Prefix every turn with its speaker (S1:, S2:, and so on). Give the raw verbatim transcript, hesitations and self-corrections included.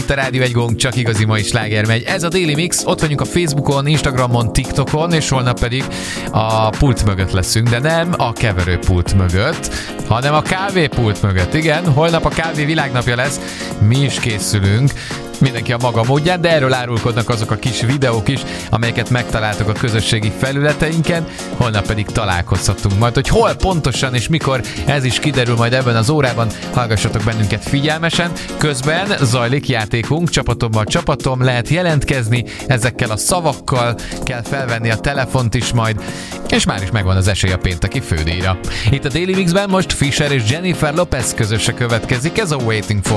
S1: itt a Rádió egy gong, csak igazi mai sláger megy. Ez a Daily Mix, ott vagyunk a Facebookon, Instagramon, TikTokon, és holnap pedig a pult mögött leszünk, de nem a keverőpult mögött, hanem a kávépult mögött. Igen, holnap a kávé világnapja lesz, mi is készülünk, mindenki a maga módján, de erről árulkodnak azok a kis videók is, amelyeket megtaláltok a közösségi felületeinken, holnap pedig találkozhatunk majd, hogy hol pontosan és mikor, ez is kiderül majd ebben az órában, hallgassatok bennünket figyelmesen, közben zajlik játékunk, csapatommal csapatom, lehet jelentkezni, ezekkel a szavakkal kell felvenni a telefont is majd, és már is megvan az esély a pénteki fődíjra. Itt a Daily Mixben most Fisher és Jennifer Lopez közöse következik, ez a Waiting for